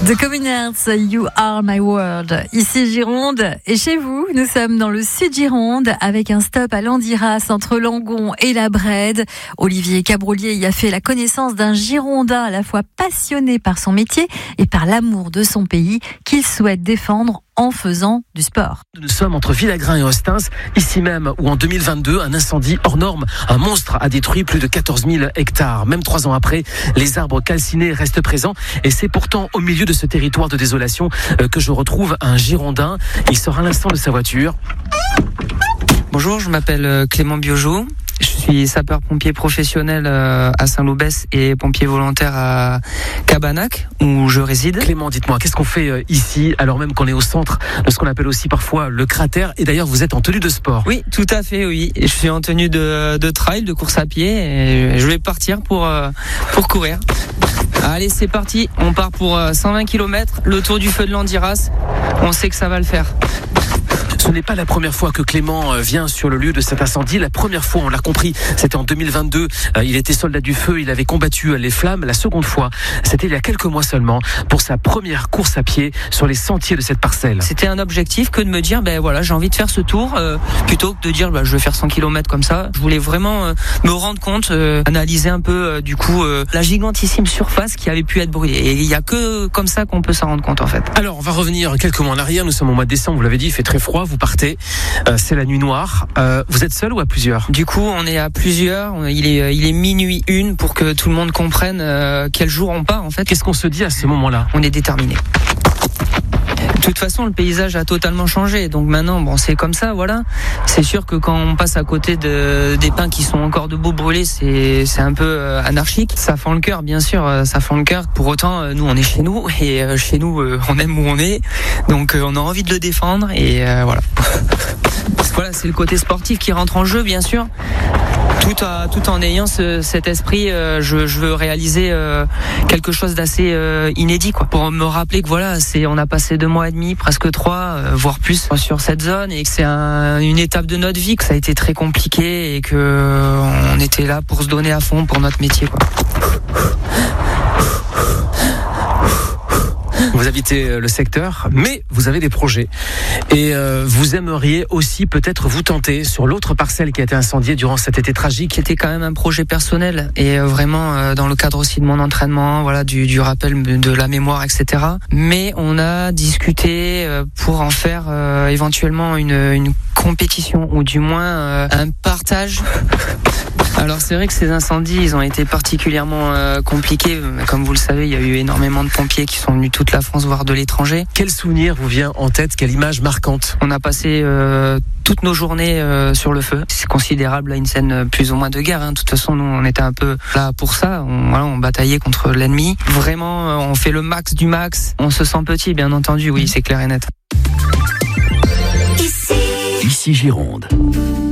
The Communards, You Are My World. Ici Gironde et chez vous, nous sommes dans le sud Gironde avec un stop à Landiras entre Langon et la Brède. Olivier Cabrolier y a fait la connaissance d'un Girondin à la fois passionné par son métier et par l'amour de son pays qu'il souhaite défendre en faisant du sport. Nous sommes entre Villagrain et Ostens, ici même où en 2022, un incendie hors norme, un monstre a détruit plus de 14 000 hectares. Même 3 ans après, les arbres calcinés restent présents et c'est pourtant au milieu de ce territoire de désolation que je retrouve un Girondin. Il sort à l'instant de sa voiture. Bonjour, je m'appelle Clément Biojot. Je suis sapeur-pompier professionnel à Saint-Loubès et pompier volontaire à Cabanac, où je réside. Clément, dites-moi, qu'est-ce qu'on fait ici, alors même qu'on est au centre de ce qu'on appelle aussi parfois le cratère, et d'ailleurs vous êtes en tenue de sport? Oui, tout à fait, oui. Je suis en tenue de trail, de course à pied, et je vais partir pour courir. Allez, c'est parti, on part pour 120 km, le tour du feu de Landiras. On sait que ça va le faire. Ce n'est pas la première fois que Clément vient sur le lieu de cet incendie. La première fois, on l'a compris, c'était en 2022. Il était soldat du feu, il avait combattu les flammes. La seconde fois, c'était il y a quelques mois seulement, pour sa première course à pied sur les sentiers de cette parcelle. C'était un objectif que de me dire, voilà, j'ai envie de faire ce tour, plutôt que de dire, je vais faire 100 km comme ça. Je voulais vraiment me rendre compte, analyser un peu, la gigantissime surface qui avait pu être brûlée. Et il n'y a que comme ça qu'on peut s'en rendre compte, en fait. Alors, on va revenir quelques mois en arrière. Nous sommes au mois de décembre, vous l'avez dit, il fait très froid. Vous partez, c'est la nuit noire. Vous êtes seul ou à plusieurs? Du coup, on est à plusieurs. Il est minuit 1 pour que tout le monde comprenne quel jour on part, en fait. Qu'est-ce qu'on se dit à ce moment-là? On est déterminé. De toute façon, le paysage a totalement changé. Donc maintenant, c'est comme ça, voilà. C'est sûr que quand on passe à côté des pins qui sont encore debout brûlés, c'est un peu anarchique. Ça fend le cœur, bien sûr, ça fend le cœur. Pour autant, nous, on est chez nous et chez nous, on aime où on est. Donc on a envie de le défendre et voilà. Voilà, c'est le côté sportif qui rentre en jeu, bien sûr. Tout en ayant cet esprit, je veux réaliser quelque chose d'assez inédit, quoi. Pour me rappeler que voilà, on a passé 2 mois et demi, presque 3, voire plus, sur cette zone, et que c'est une étape de notre vie, que ça a été très compliqué et que on était là pour se donner à fond pour notre métier, quoi. Vous habitez le secteur, mais vous avez des projets. Et vous aimeriez aussi peut-être vous tenter sur l'autre parcelle qui a été incendiée durant cet été tragique. C'était quand même un projet personnel et vraiment dans le cadre aussi de mon entraînement, voilà, du rappel de la mémoire, etc. Mais on a discuté pour en faire éventuellement une compétition ou du moins un partage. Alors c'est vrai que ces incendies, ils ont été particulièrement compliqués. Comme vous le savez, il y a eu énormément de pompiers qui sont venus de toute la France, voire de l'étranger. Quel souvenir vous vient en tête? Quelle image marquante? On a passé toutes nos journées sur le feu. C'est considérable, une scène plus ou moins de guerre. De toute façon, nous, on était un peu là pour ça. On bataillait contre l'ennemi. Vraiment, on fait le max du max. On se sent petit, bien entendu, oui, c'est clair et net. Ici Gironde.